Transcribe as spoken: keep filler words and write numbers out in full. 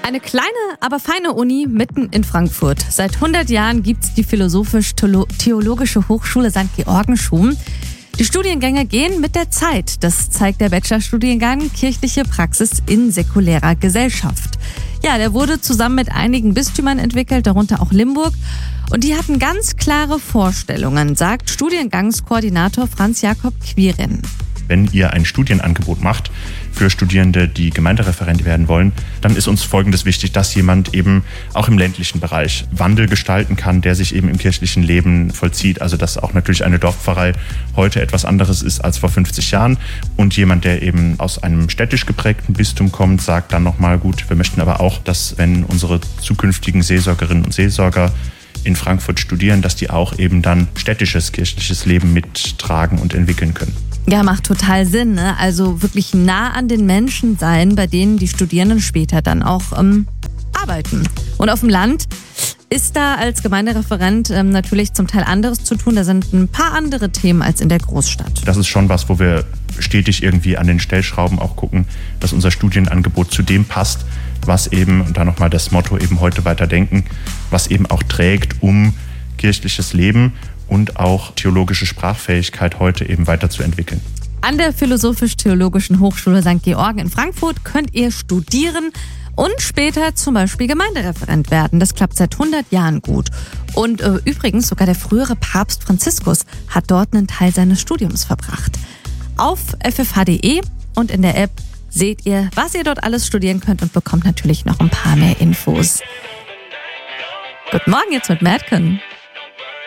Eine kleine, aber feine Uni mitten in Frankfurt. Seit hundert Jahren gibt es die Philosophisch-Theologische Hochschule Sankt Georgenschum. Die Studiengänge gehen mit der Zeit. Das zeigt der Bachelorstudiengang Kirchliche Praxis in säkulärer Gesellschaft. Ja, der wurde zusammen mit einigen Bistümern entwickelt, darunter auch Limburg. Und die hatten ganz klare Vorstellungen, sagt Studiengangskoordinator Franz Jakob Quirin. Wenn ihr ein Studienangebot macht für Studierende, die Gemeindereferent werden wollen, dann ist uns Folgendes wichtig, dass jemand eben auch im ländlichen Bereich Wandel gestalten kann, der sich eben im kirchlichen Leben vollzieht. Also dass auch natürlich eine Dorfpfarrei heute etwas anderes ist als vor fünfzig Jahren. Und jemand, der eben aus einem städtisch geprägten Bistum kommt, sagt dann nochmal, gut, wir möchten aber auch, dass wenn unsere zukünftigen Seelsorgerinnen und Seelsorger in Frankfurt studieren, dass die auch eben dann städtisches kirchliches Leben mittragen und entwickeln können. Ja, macht total Sinn, ne? Also wirklich nah an den Menschen sein, bei denen die Studierenden später dann auch ähm, arbeiten. Und auf dem Land ist da als Gemeindereferent ähm, natürlich zum Teil anderes zu tun. Da sind ein paar andere Themen als in der Großstadt. Das ist schon was, wo wir stetig irgendwie an den Stellschrauben auch gucken, dass unser Studienangebot zu dem passt, was eben, und da nochmal das Motto eben heute weiter denken, was eben auch trägt, um kirchliches Leben und auch theologische Sprachfähigkeit heute eben weiterzuentwickeln. An der Philosophisch-Theologischen Hochschule Sankt Georgen in Frankfurt könnt ihr studieren und später zum Beispiel Gemeindereferent werden. Das klappt seit hundert Jahren gut. Und äh, übrigens sogar der frühere Papst Franziskus hat dort einen Teil seines Studiums verbracht. Auf f f h punkt d e und in der App seht ihr, was ihr dort alles studieren könnt und bekommt natürlich noch ein paar mehr Infos. Guten Morgen jetzt mit Madcon.